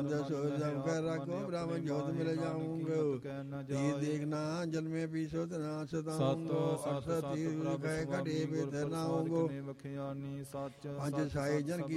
संत सोच जम कर रखो ब्रह्म ज्योत मिल जाऊंगा तीर देखना जल में पीछो तना सताऊंगो अरसत तीर कहे कटे बेतर नाऊंगो पंच साई जन की